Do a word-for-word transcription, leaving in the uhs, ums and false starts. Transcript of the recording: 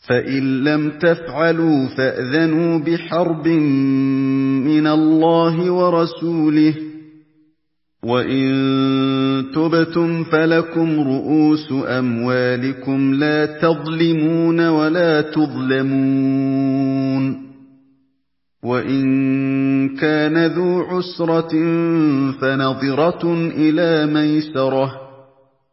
فَإِن لَّمْ تَفْعَلُوا فَأْذَنُوا بِحَرْبٍ مِّنَ اللَّهِ وَرَسُولِهِ ۖ وَإِن تُبْتُمْ فَلَكُمْ رُءُوسُ أَمْوَالِكُمْ لَا تَظْلِمُونَ وَلَا تُظْلَمُونَ وَإِن كَانَ ذُو عُسْرَةٍ فَنَظِرَةٌ إِلَىٰ مَيْسَرَةٍ ۚ